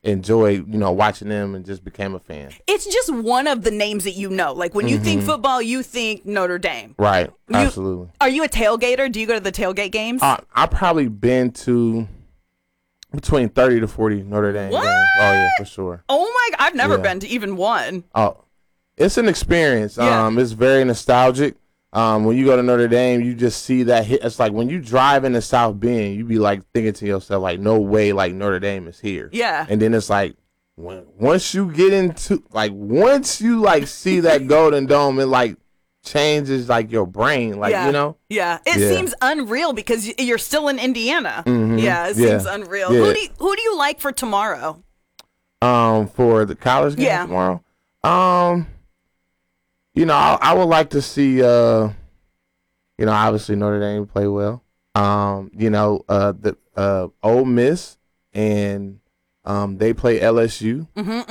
enjoyed, watching them and just became a fan. It's just one of the names that you know. Like when you think football, you think Notre Dame. Right. Absolutely. Are you a tailgater? Do you go to the tailgate games? I've probably been to between 30 to 40 Notre Dame games. Oh, yeah, for sure. Oh, my God. I've never been to even one. Oh, it's an experience. Yeah. It's very nostalgic. When you go to Notre Dame, you just see that hit. It's like when you drive into South Bend, you be like thinking to yourself, like, no way, like Notre Dame is here. Yeah. And then it's like, once you get into, like, once you like see that Golden Dome, it like changes like your brain, like, Yeah. It seems unreal because you're still in Indiana. Yeah, it seems unreal. Yeah. Who do you like for tomorrow? For the college game tomorrow? I would like to see, obviously Notre Dame play well. The Ole Miss, and they play LSU.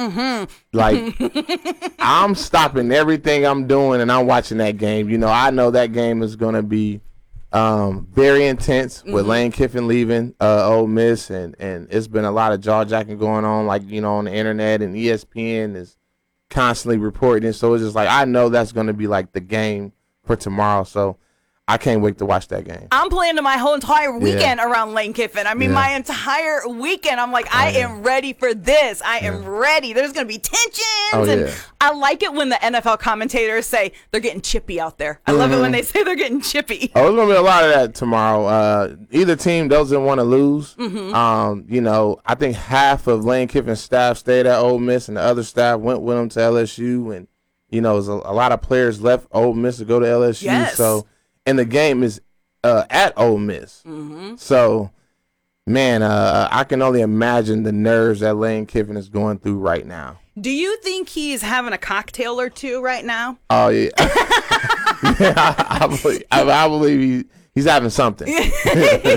Like, I'm stopping everything I'm doing and I'm watching that game. I know that game is going to be very intense with Lane Kiffin leaving Ole Miss, and it's been a lot of jaw-jacking going on, like, on the internet, and ESPN is constantly reporting it. So it's just like, I know that's going to be like the game for tomorrow. So I can't wait to watch that game. I'm planning my whole entire weekend around Lane Kiffin. I mean, my entire weekend, I'm like, I am ready for this. I am ready. There's going to be tensions. And I like it when the NFL commentators say they're getting chippy out there. I love it when they say they're getting chippy. Oh, there's going to be a lot of that tomorrow. Either team doesn't want to lose. I think half of Lane Kiffin's staff stayed at Ole Miss, and the other staff went with him to LSU. And, there's a lot of players left Ole Miss to go to LSU. Yes. So, and the game is at Ole Miss. So, man, I can only imagine the nerves that Lane Kiffin is going through right now. Do you think he's having a cocktail or two right now? Oh, yeah. I believe he's having something.